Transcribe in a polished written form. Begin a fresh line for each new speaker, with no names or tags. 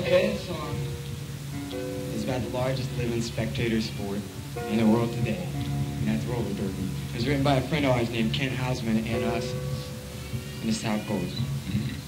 Okay, this song is about the largest living spectator sport in the world today, and that's roller derby. It was written by a friend of ours named Ken Hausman and us, and this is how it goes.